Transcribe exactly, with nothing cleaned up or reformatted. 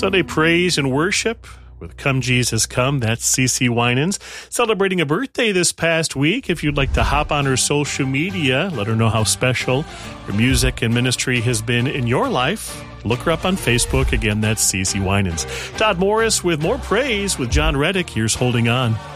Sunday praise and worship with Come Jesus Come. That's CeCe Winans celebrating a birthday this past week. If you'd like to hop on her social media, let her know how special her music and ministry has been in your life. Look her up on Facebook. Again, that's CeCe Winans. Todd Morris with more praise with John Reddick. Here's Holding On.